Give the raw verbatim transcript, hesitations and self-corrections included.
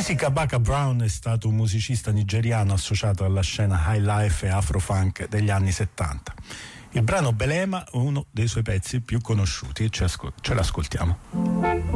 Easy Kabaka Brown è stato un musicista nigeriano associato alla scena high life e afro-funk degli anni settanta. Il brano Belema è uno dei suoi pezzi più conosciuti, ce l'ascoltiamo.